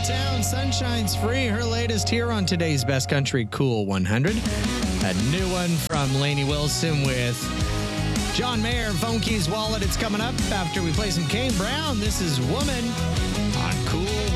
Town, Sunshine's Free, her latest here on today's Best Country Cool 100. A new one from Lainey Wilson with John Mayer, Phone Keys Wallet. It's coming up after we play some Kane Brown. This is Woman on Cool